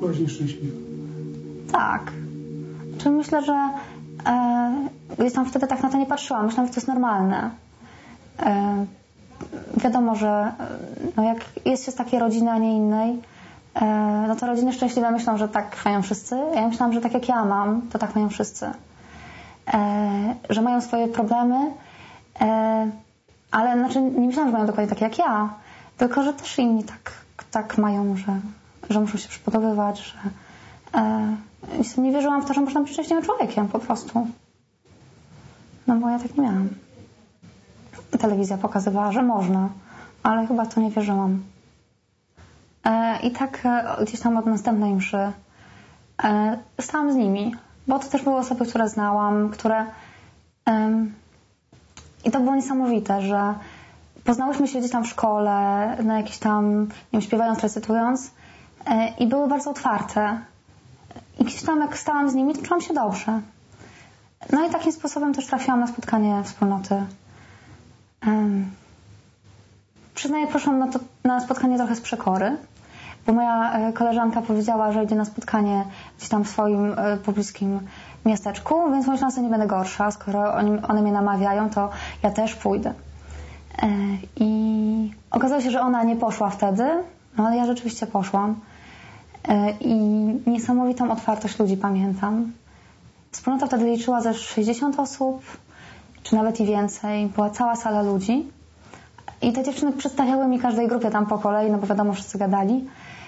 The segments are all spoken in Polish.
byłaś nieszczęśliwa? Tak. Czyli myślę, że gdzieś tam wtedy tak na to nie patrzyłam. Myślałam, że to jest normalne. Wiadomo, że no jak jest się z takiej rodziny, a nie innej, no to rodziny szczęśliwe myślą, że tak mają wszyscy. Ja myślałam, że tak jak ja mam, to tak mają wszyscy. Że mają swoje problemy, ale znaczy nie myślałam, że mają dokładnie takie jak ja, tylko że też inni tak mają, że muszą się przypodobywać, że nie wierzyłam w to, że można być szczęśliwym człowiekiem po prostu. No bo ja tak nie miałam. Telewizja pokazywała, że można, ale chyba w to nie wierzyłam. I tak gdzieś tam od następnej mszy stałam z nimi, bo to też były osoby, które znałam, które... I to było niesamowite, że poznałyśmy się gdzieś tam w szkole, na jakieś tam, nie wiem, śpiewając, recytując, i były bardzo otwarte. I gdzieś tam jak stałam z nimi, to czułam się dobrze. No i takim sposobem też trafiłam na spotkanie wspólnoty. Przyznaję, poszłam na spotkanie trochę z przekory, bo moja koleżanka powiedziała, że idzie na spotkanie gdzieś tam w swoim pobliskim miasteczku, więc myślałam, że nie będę gorsza. Skoro one mnie namawiają, to ja też pójdę. I okazało się, że ona nie poszła wtedy, no ale ja rzeczywiście poszłam. I niesamowitą otwartość ludzi pamiętam. Wspólnota wtedy liczyła ze 60 osób, czy nawet i więcej. Była cała sala ludzi. I te dziewczyny przedstawiały mi każdej grupie tam po kolei, no bo wiadomo, wszyscy gadali.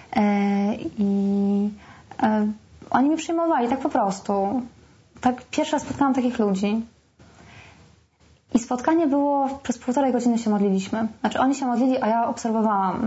Oni mnie przyjmowali tak po prostu. Tak pierwszy raz spotkałam takich ludzi. I spotkanie było, przez 1,5 godziny się modliliśmy. Znaczy oni się modlili, a ja obserwowałam.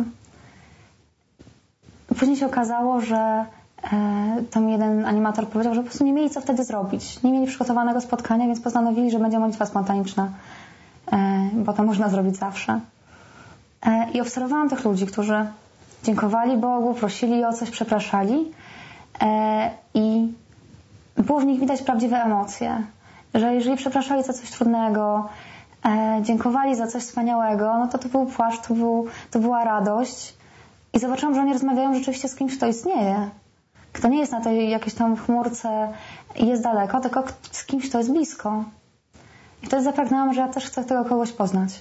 Później się okazało, że tam jeden animator powiedział, że po prostu nie mieli co wtedy zrobić. Nie mieli przygotowanego spotkania, więc postanowili, że będzie modlitwa spontaniczna, bo to można zrobić zawsze. I obserwowałam tych ludzi, którzy dziękowali Bogu, prosili o coś, przepraszali, i było w nich widać prawdziwe emocje, że jeżeli przepraszali za coś trudnego, dziękowali za coś wspaniałego, no to był płaszcz, to była radość. I zobaczyłam, że oni rozmawiają rzeczywiście z kimś, kto istnieje. Kto nie jest na tej jakiejś tam chmurce i jest daleko, tylko z kimś, kto jest blisko. I wtedy zapragnęłam, że ja też chcę tego kogoś poznać.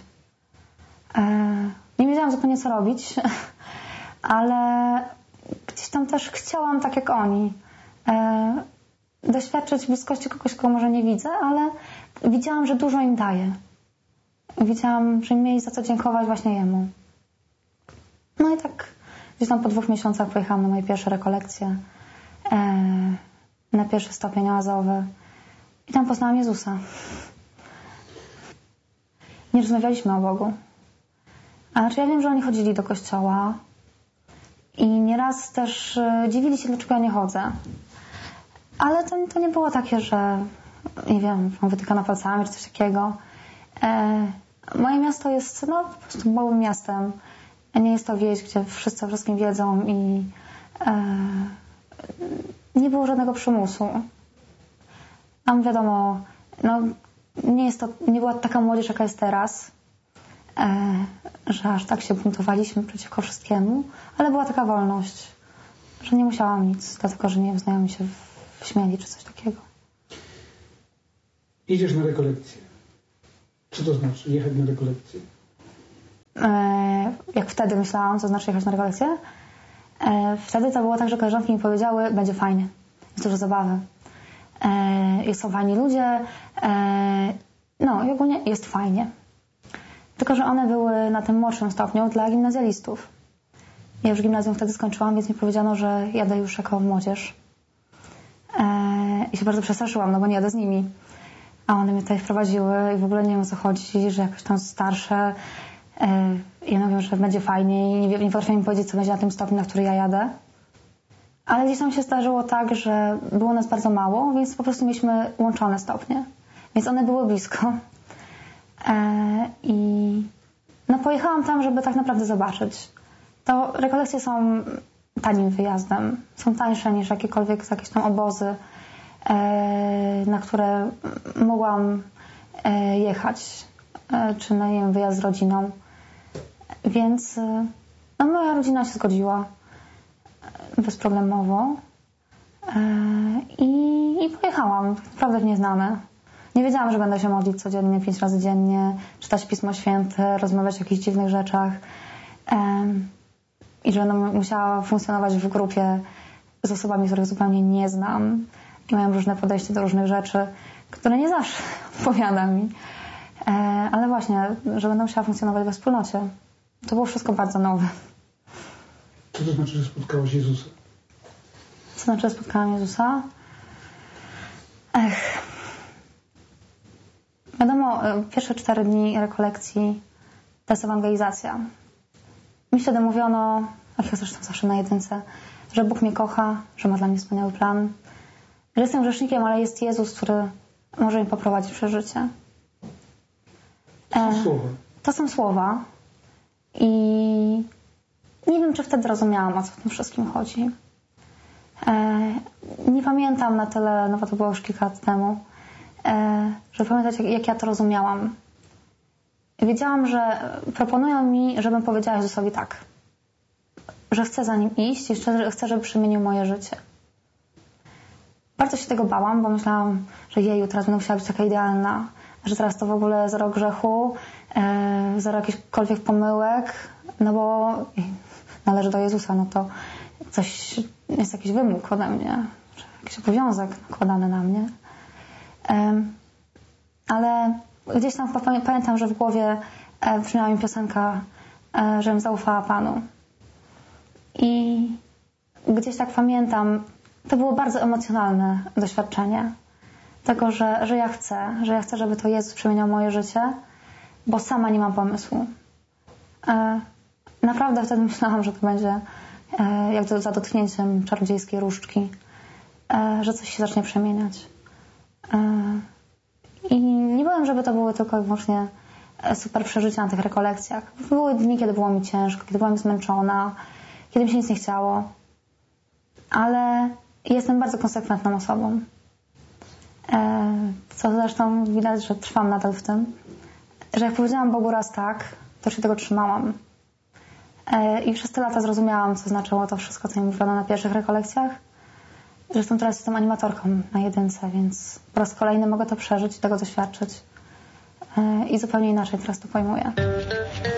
Nie wiedziałam zupełnie, co robić, ale gdzieś tam też chciałam, tak jak oni, doświadczyć bliskości kogoś, kogo może nie widzę, ale widziałam, że dużo im daje. Widziałam, że mieli za co dziękować właśnie jemu. No i tak gdzieś tam po 2 miesiącach pojechałam na moje pierwsze rekolekcje, na pierwszy stopień oazowy i tam poznałam Jezusa. Nie rozmawialiśmy o Bogu. Znaczy ja wiem, że oni chodzili do kościoła i nieraz też dziwili się, dlaczego ja nie chodzę. Ale to nie było takie, że nie wiem, wytykana palcami czy coś takiego. Moje miasto jest po prostu małym miastem. Nie jest to wieś, gdzie wszyscy o wszystkim wiedzą i nie było żadnego przymusu. Tam wiadomo, nie była taka młodzież, jaka jest teraz, że aż tak się buntowaliśmy przeciwko wszystkiemu, ale była taka wolność, że nie musiałam nic, dlatego że nie znajomi się śmieli czy coś takiego. Idziesz na rekolekcję. Co to znaczy jechać na rekolekcję? Jak wtedy myślałam, co znaczy jechać na rekolekcję? Wtedy to było tak, że koleżanki mi powiedziały, będzie fajnie, jest dużo zabawy. Są fajni ludzie, i ogólnie jest fajnie. Tylko że one były na tym młodszym stopniu dla gimnazjalistów. Ja już gimnazjum wtedy skończyłam, więc mi powiedziano, że jadę już jako młodzież. I się bardzo przestraszyłam, bo nie jadę z nimi. A one mnie tutaj wprowadziły i w ogóle nie wiem, o co chodzi, że jakoś tam starsze. Ja mówię, że będzie fajnie i nie potrafię mi powiedzieć, co będzie na tym stopniu, na który ja jadę. Ale gdzieś tam się zdarzyło tak, że było nas bardzo mało, więc po prostu mieliśmy łączone stopnie. Więc one były blisko. I pojechałam tam, żeby tak naprawdę zobaczyć. To rekolekcje są tanim wyjazdem. Są tańsze niż jakiekolwiek jakieś tam obozy, na które mogłam jechać. Czy wyjazd z rodziną. Więc moja rodzina się zgodziła. bezproblemowo i pojechałam, tak naprawdę w nieznane. Nie wiedziałam, że będę się modlić codziennie, 5 razy dziennie, czytać Pismo Święte, rozmawiać o jakichś dziwnych rzeczach i że będę musiała funkcjonować w grupie z osobami, których zupełnie nie znam i mają różne podejście do różnych rzeczy, które nie zawsze odpowiada mi. Ale właśnie, że będę musiała funkcjonować we wspólnocie. To było wszystko bardzo nowe. Co to znaczy, że spotkałaś Jezusa? Co znaczy, że spotkałam Jezusa? Wiadomo, pierwsze 4 dni rekolekcji to jest ewangelizacja. Mi wtedy mówiono, jak ja zresztą zawsze na jedynce, że Bóg mnie kocha, że ma dla mnie wspaniały plan, że jestem grzesznikiem, ale jest Jezus, który może mnie poprowadzić przez życie. To są słowa. To są słowa i nie wiem, czy wtedy rozumiałam, o co w tym wszystkim chodzi. Nie pamiętam na tyle, no bo to było już kilka lat temu, żeby pamiętać, jak ja to rozumiałam. Wiedziałam, że proponują mi, żebym powiedziała Jezusowi tak, że chcę za Nim iść i że chcę, żeby przemienił moje życie. Bardzo się tego bałam, bo myślałam, że jeju, teraz będę musiała być taka idealna, że teraz to w ogóle zero grzechu, zero jakichkolwiek pomyłek, no bo należy do Jezusa, no to coś, jest jakiś wymóg ode mnie, jakiś obowiązek nakładany na mnie. Ale gdzieś tam pamiętam, że w głowie brzmiała mi piosenka, żebym zaufała Panu. I gdzieś tak pamiętam, to było bardzo emocjonalne doświadczenie tego, że ja chcę, żeby to Jezus przemieniał moje życie, bo sama nie mam pomysłu. Naprawdę wtedy myślałam, że to będzie jak za dotknięciem czarodziejskiej różdżki, że coś się zacznie przemieniać. I nie byłem, żeby to były tylko i wyłącznie super przeżycia na tych rekolekcjach. Były dni, kiedy było mi ciężko, kiedy byłam zmęczona, kiedy mi się nic nie chciało. Ale jestem bardzo konsekwentną osobą. Co zresztą widać, że trwam nadal w tym. Że jak powiedziałam Bogu raz tak, to się tego trzymałam. I przez te lata zrozumiałam, co znaczyło to wszystko, co mi mówiono na pierwszych rekolekcjach. Zresztą teraz jestem animatorką na jedynce, więc po raz kolejny mogę to przeżyć i tego doświadczyć. I zupełnie inaczej teraz to pojmuję.